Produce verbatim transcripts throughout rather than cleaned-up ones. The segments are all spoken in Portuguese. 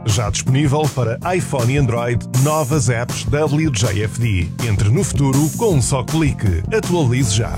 Já disponível para iPhone e Android, novas apps W J F D. Entre no futuro com um só clique. Atualize já.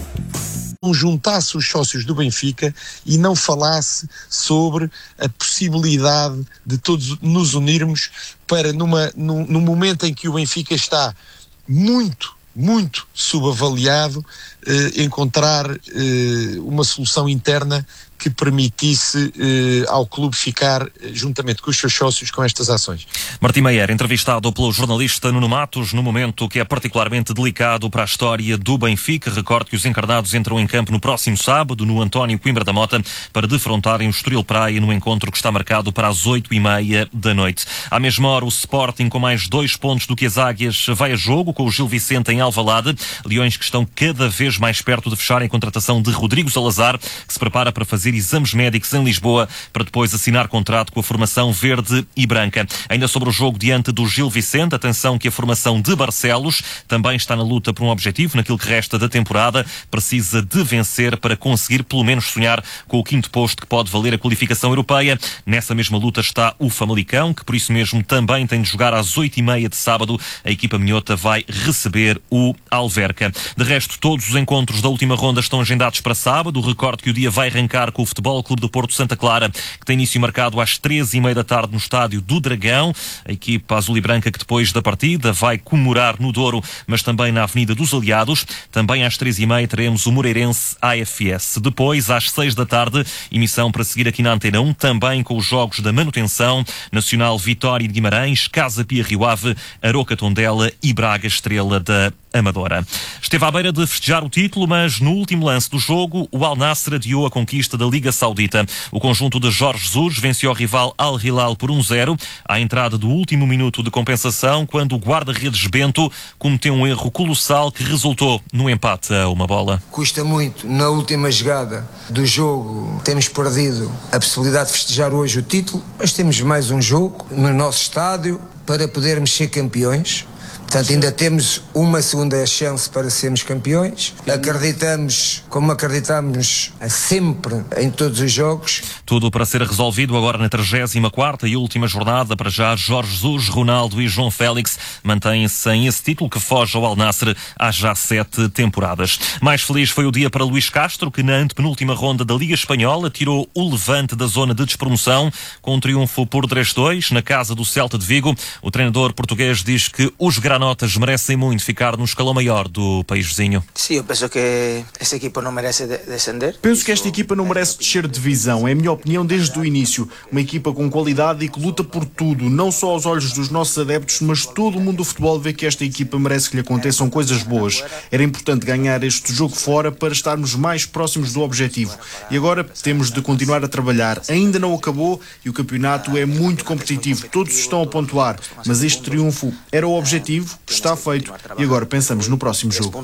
Juntasse os sócios do Benfica e não falasse sobre a possibilidade de todos nos unirmos para, numa, num, num momento em que o Benfica está muito, muito subavaliado, eh, encontrar eh, uma solução interna que permitisse eh, ao clube ficar, juntamente com os seus sócios, com estas ações. Martim Meier, entrevistado pelo jornalista Nuno Matos, no momento que é particularmente delicado para a história do Benfica. Recorde que os encarnados entram em campo no próximo sábado, no António Coimbra da Mota, para defrontarem o Estoril Praia no encontro que está marcado para as oito e meia da noite. À mesma hora, o Sporting, com mais dois pontos do que as Águias, vai a jogo com o Gil Vicente em Alvalade. Leões que estão cada vez mais perto de fecharem a contratação de Rodrigo Salazar, que se prepara para fazer exames médicos em Lisboa para depois assinar contrato com a formação verde e branca. Ainda sobre o jogo diante do Gil Vicente, atenção que a formação de Barcelos também está na luta por um objetivo naquilo que resta da temporada. Precisa de vencer para conseguir pelo menos sonhar com o quinto posto que pode valer a qualificação europeia. Nessa mesma luta está o Famalicão, que por isso mesmo também tem de jogar às oito e meia de sábado. A equipa minhota vai receber o Alverca. De resto, todos os encontros da última ronda estão agendados para sábado. Recordo que o dia vai arrancar com o Futebol Clube do Porto Santa Clara, que tem início marcado às treze e meia da tarde no estádio do Dragão. A equipa azul e branca que depois da partida vai comemorar no Douro, mas também na Avenida dos Aliados. Também às treze e meia teremos o Moreirense A F S. Depois, às seis da tarde, emissão para seguir aqui na Antena um, também com os jogos da manutenção: Nacional Vitória de Guimarães, Casa Pia Rio Ave, Aroca Tondela e Braga Estrela da Amadora. Esteve à beira de festejar o título, mas no último lance do jogo, o Al Nassr adiou a conquista da Liga Saudita. O conjunto de Jorge Jesus venceu o rival Al Hilal por um zero, à entrada do último minuto de compensação, quando o guarda-redes Bento cometeu um erro colossal que resultou no empate a uma bola. Custa muito, na última jogada do jogo, temos perdido a possibilidade de festejar hoje o título, mas temos mais um jogo no nosso estádio para podermos ser campeões. Portanto, ainda temos uma segunda chance para sermos campeões. Acreditamos, como acreditamos sempre em todos os jogos. Tudo para ser resolvido agora na trigésima quarta e última jornada. Para já, Jorge Jesus, Ronaldo e João Félix mantêm-se sem esse título que foge ao Al Nassr há já sete temporadas. Mais feliz foi o dia para Luís Castro, que na antepenúltima ronda da Liga Espanhola tirou o Levante da zona de despromoção com um triunfo por três dois na casa do Celta de Vigo. O treinador português diz que os granotas merecem muito ficar no escalão maior do país vizinho. Sim, eu penso que esse equipo não merece descender. Penso que esta equipa não merece descer de divisão. É a minha opinião desde o início. Uma equipa com qualidade e que luta por tudo, não só aos olhos dos nossos adeptos, mas todo o mundo do futebol vê que esta equipa merece que lhe aconteçam coisas boas. Era importante ganhar este jogo fora para estarmos mais próximos do objetivo. E agora temos de continuar a trabalhar. Ainda não acabou e o campeonato é muito competitivo. Todos estão a pontuar, mas este triunfo era o objetivo, está feito e agora pensamos no próximo jogo.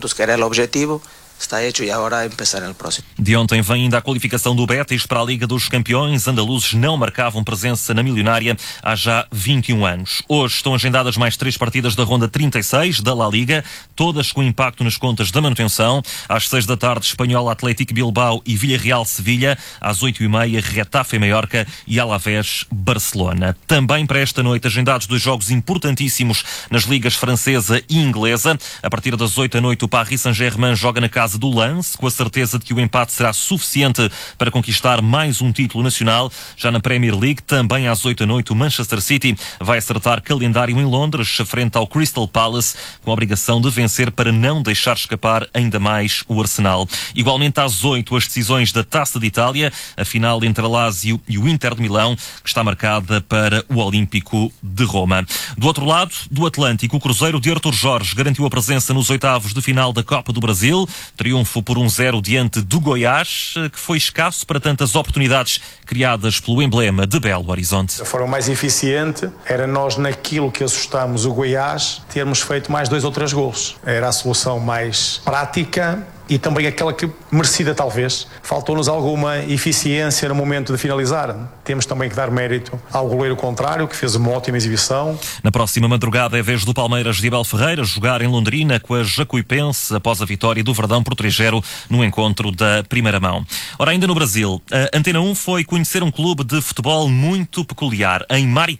Está hecho e agora começar no próximo. De ontem vem ainda a qualificação do Betis para a Liga dos Campeões. Andaluzes não marcavam presença na milionária há já vinte e um anos. Hoje estão agendadas mais três partidas da ronda trinta e seis da La Liga, todas com impacto nas contas da manutenção. Às seis da tarde, Espanhol Atlético Bilbao e Villarreal Sevilha. Às oito e meia, Getafe Mallorca e Alavés Barcelona. Também para esta noite agendados dois jogos importantíssimos nas ligas francesa e inglesa. A partir das oito da noite, o Paris Saint-Germain joga na casa do Lens, com a certeza de que o empate será suficiente para conquistar mais um título nacional. Já na Premier League, também às oito da noite, o Manchester City vai acertar calendário em Londres, frente ao Crystal Palace, com a obrigação de vencer para não deixar escapar ainda mais o Arsenal. Igualmente às oito, as decisões da Taça de Itália, a final entre a Lazio e o Inter de Milão, que está marcada para o Olímpico de Roma. Do outro lado, do Atlântico, o Cruzeiro de Artur Jorge garantiu a presença nos oitavos de final da Copa do Brasil. Triunfo por um zero diante do Goiás, que foi escasso para tantas oportunidades criadas pelo emblema de Belo Horizonte. A forma mais eficiente era nós, naquilo que assustámos o Goiás, termos feito mais dois ou três golos. Era a solução mais prática e também aquela que merecida talvez. Faltou-nos alguma eficiência no momento de finalizar. Temos também que dar mérito ao goleiro contrário, que fez uma ótima exibição. Na próxima madrugada é vez do Palmeiras de Abel Ferreira jogar em Londrina com a Jacuipense após a vitória do Verdão por três zero no encontro da primeira mão. Ora, ainda no Brasil, a Antena um foi conhecer um clube de futebol muito peculiar em Maricá.